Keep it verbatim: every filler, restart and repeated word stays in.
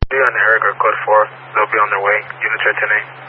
Be on the Eric or code four. They'll be on their way. Units are ten A.